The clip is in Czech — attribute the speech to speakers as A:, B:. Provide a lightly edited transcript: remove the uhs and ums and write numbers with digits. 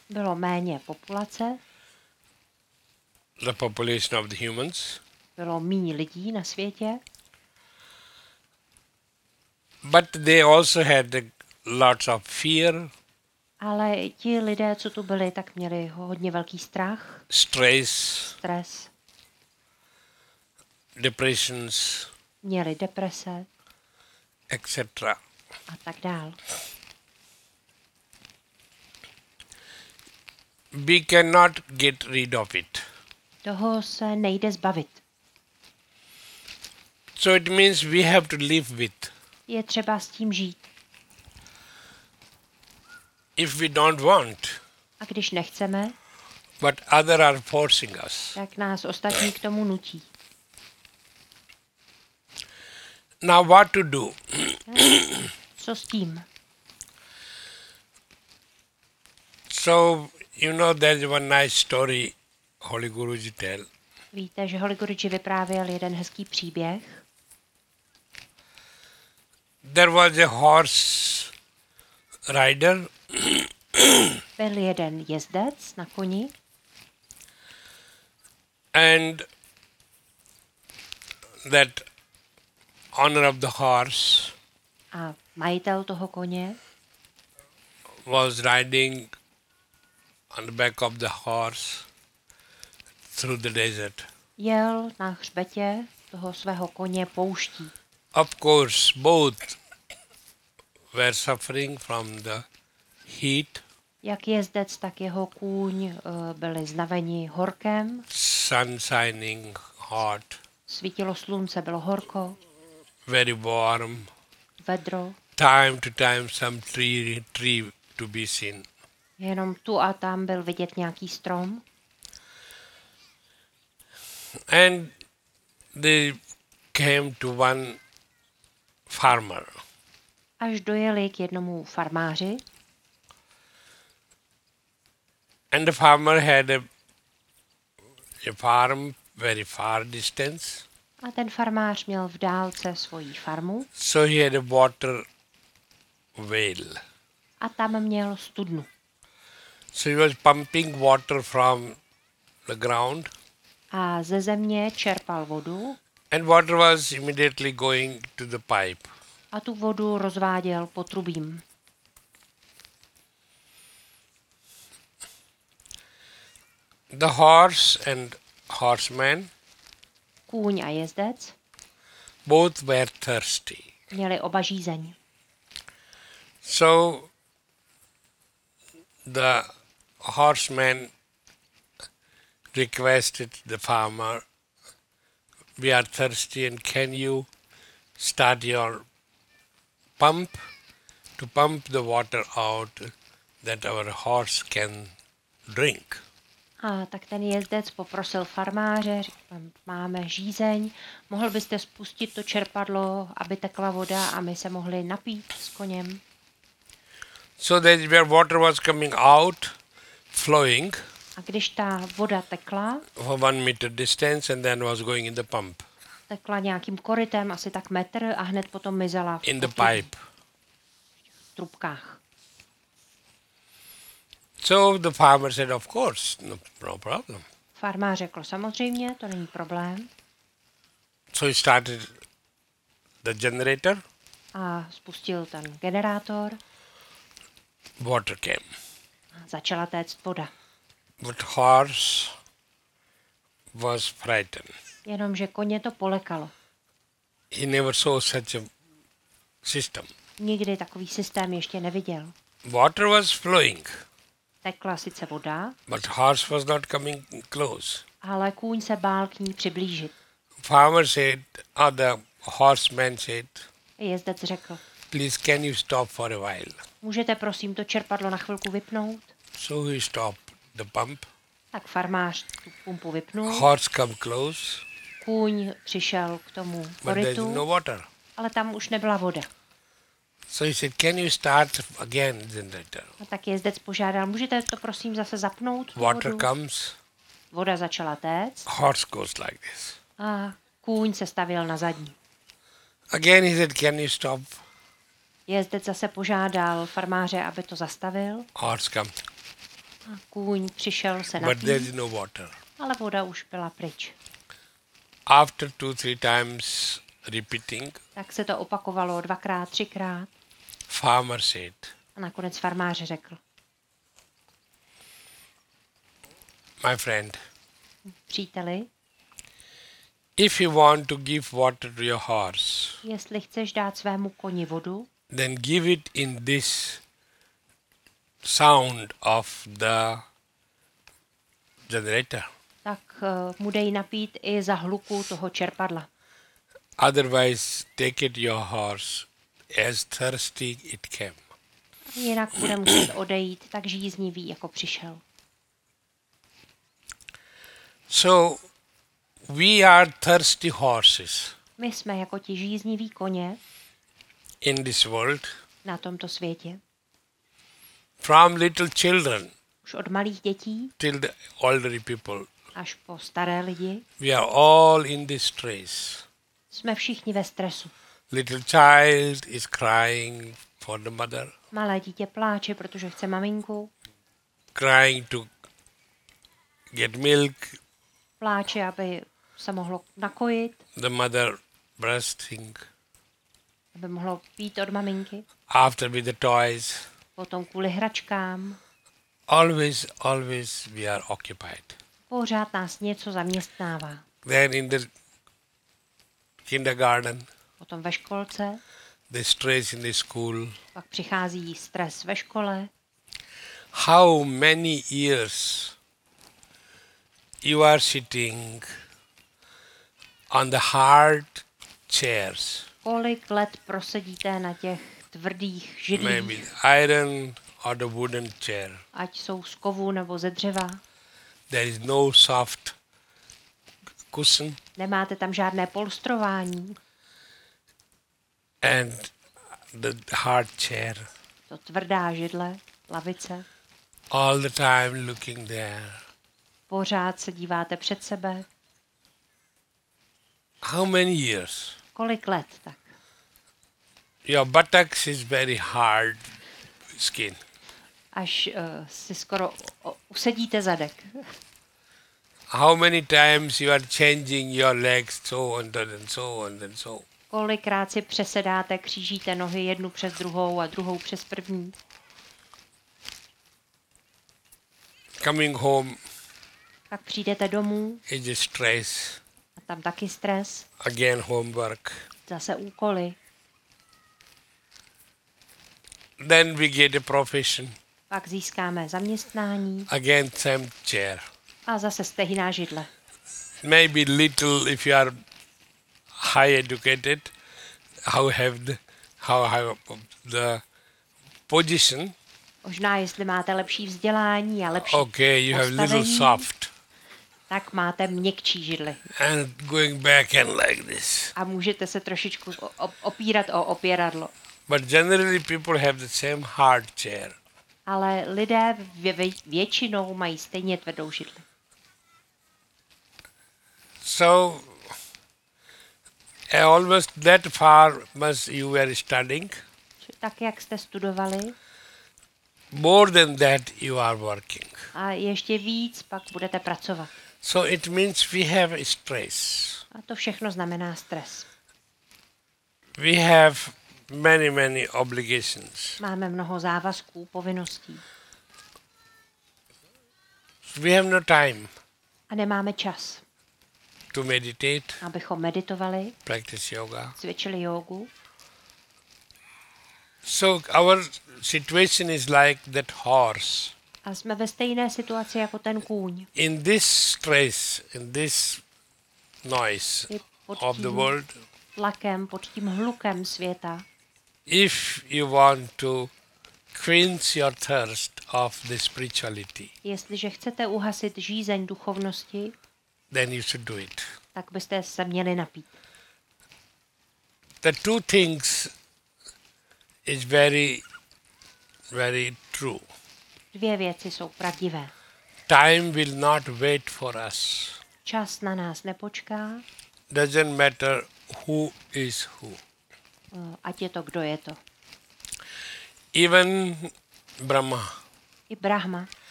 A: Bylo méně populace,
B: the population of the humans,
A: bylo méně lidí na světě,
B: but they also had lots of fear,
A: ale ti lidé, co tu byli, tak měli hodně velký strach,
B: stress,
A: stres,
B: depressions,
A: měli deprese
B: etc.
A: a tak dál.
B: We cannot get rid of it.
A: Toho se nejde zbavit.
B: So it means we have to live with.
A: Je třeba s tím žít.
B: If we don't want,
A: A když nechceme,
B: but other are forcing us.
A: tak nás ostatní k tomu nutí.
B: Now what to do?
A: Co s tím?
B: So, you know, there's one nice story Holy Guruji tell.
A: Víte, že Holy Guruji vyprávěl jeden hezký příběh.
B: There was a horse rider
A: Byl jeden jezdec na koni
B: and that owner of the horse
A: a majitel toho koně
B: was riding on the back of the horse through the desert.
A: jel na hřbetě toho svého koně pouští.
B: Of course, both were suffering from the heat,
A: Jak jezdec, tak jeho kůň byli znaveni horkem,
B: sun shining hot,
A: svítilo slunce, bylo horko,
B: very warm,
A: vedro,
B: time to time some tree to be seen.
A: jenom tu a tam byl vidět nějaký strom
B: And they came to one farmer.
A: až dojeli k jednomu farmáři
B: And the farmer had a farm very far distance.
A: a ten farmář měl v dálce svoji farmu
B: So he had a water well.
A: a tam měl studnu.
B: So he was pumping water from the ground
A: A ze země čerpal vodu
B: and water was immediately going to the pipe.
A: a tu vodu rozváděl potrubím.
B: The horse and horseman
A: Kůň a jezdec
B: both were thirsty.
A: měli oba žízeň.
B: So the horseman requested the farmer, we are thirsty and can you start your pump to pump the water out that our horse can drink.
A: A tak ten jezdec poprosil farmáře, řekl, máme žízeň, mohl byste spustit to čerpadlo, aby tekla voda a my se mohli napít s koněm.
B: So that where water was coming out, flowing
A: A když ta voda tekla,
B: for 1 meter distance and then was going in the pump,
A: tekla nějakým korytem, asi tak metr a hned potom mizela
B: in the
A: potrubí,
B: pipe.
A: v trubkách.
B: So the farmer said, of course, no problem.
A: Farmář řekl, samozřejmě, to není problém.
B: So he started the generator,
A: A spustil ten generátor
B: water came.
A: a začala téct voda.
B: But horse was frightened.
A: Jenomže koně to polekalo.
B: He never saw such a system.
A: Nikdy takový systém ještě neviděl.
B: Water was flowing,
A: Tekla sice voda,
B: but horse was not coming close.
A: ale kůň se bál k ní přiblížit.
B: Farmer said, or the horseman said,
A: Jezdec řekl,
B: please can you stop for a while?
A: můžete prosím to čerpadlo na chvilku vypnout?
B: So he stopped the pump.
A: Tak farmář tu pumpu vypnul,
B: Horse come close,
A: kůň přišel k tomu
B: but there's
A: korytu,
B: no water.
A: ale tam už nebyla voda.
B: So he said, can you start again generator?
A: A tak jezdec požádal, můžete to prosím zase zapnout, tu
B: Water
A: vodu?
B: comes,
A: Voda začala téct
B: horse goes like this.
A: a kůň se stavil na zadní.
B: Again he said, can you stop?
A: Jezdec zase požádal farmáře, aby to zastavil.
B: Horse come.
A: A kůň přišel se
B: but there
A: napít,
B: is no water.
A: ale voda už byla pryč.
B: After 2-3 times repeating,
A: Tak se to opakovalo 2krát, 3krát
B: farmer said,
A: a nakonec farmář řekl,
B: my friend,
A: příteli,
B: if you want to give water to your horse,
A: jestli chceš dát svému koni vodu,
B: then give it in this sound of the generator.
A: tak mu dej napít i za hluku toho čerpadla.
B: Otherwise, take it your horse as thirsty it came.
A: Jinak bude muset odejít tak žíznivý, jako přišel.
B: So, we are thirsty horses
A: My jsme jako ti žízniví koně
B: in this world.
A: na tomto světě.
B: From little children
A: Už od malých dětí
B: till the elderly people,
A: až po staré lidi
B: we are all in this race.
A: jsme všichni ve stresu.
B: Little child is crying for the mother,
A: Malé dítě pláče, protože chce maminku,
B: crying to get milk,
A: pláče, aby se mohlo nakojit,
B: the mother breasting,
A: aby mohlo pít od maminky,
B: after with the toys.
A: potom kvůli hračkám.
B: Always we are occupied.
A: Pořád nás něco zaměstnává.
B: Then in the kindergarten,
A: Potom ve školce,
B: the stress in the school.
A: pak přichází stres ve škole.
B: How many years you are sitting on the hard chairs,
A: Kolik let prosedíte na těch tvrdých
B: maybe
A: židlích,
B: iron or the wooden chair.
A: ať jsou z kovu nebo ze dřeva.
B: There is no soft cushion
A: Nemáte tam žádné polstrování.
B: and the hard chair.
A: To tvrdá židle, lavice.
B: All the time looking there.
A: Pořád se díváte před sebe.
B: How many years?
A: Kolik let tak?
B: Your buttocks is very hard skin.
A: Až si skoro usedíte zadek.
B: How many times you are changing your legs so and so and so.
A: Kolikrát si přesedáte, křížíte nohy jednu přes druhou a druhou přes první.
B: Coming home
A: Pak přijdete domů
B: is a stress.
A: a tam taky stres,
B: Again homework.
A: zase úkoly.
B: Then we get a profession.
A: Pak získáme zaměstnání
B: Again same chair.
A: a zase stejná židle.
B: Maybe little if you are high educated, how have the position.
A: Možná, jestli máte lepší vzdělání a lepší
B: Okay, you have little
A: postavení,
B: soft
A: tak máte měkčí židli.
B: and going back and like this.
A: A můžete se trošičku opírat o opěradlo.
B: But generally people have the same hard chair.
A: Ale lidé většinou mají stejně tvrdou židli.
B: So almost that far must you were studying.
A: Tak, jak jste studovali
B: More than that you are working.
A: a ještě víc pak budete pracovat.
B: So it means we have stress.
A: A to všechno znamená stres.
B: We have many obligations.
A: Máme mnoho závazků, povinností
B: We have no time
A: a nemáme čas,
B: to meditate,
A: abychom meditovali,
B: practice yoga.
A: cvičili jógu.
B: So our situation is like that horse.
A: A jsme ve stejné situaci jako ten kůň.
B: In this stress, in this noise
A: I pod
B: of the
A: tím
B: world,
A: tlakem, pod tím hlukem světa.
B: if you want to quench your thirst of the spirituality,
A: Jestliže chcete uhasit žízeň duchovnosti,
B: then you should do it.
A: tak byste se měli napít.
B: The two things is very true.
A: Dvě věci jsou pravdivé.
B: Time will not wait for us.
A: Čas na nás nepočká,
B: Doesn't matter who is who.
A: ať je to, kdo je to.
B: Even Brahma,
A: I Brahma,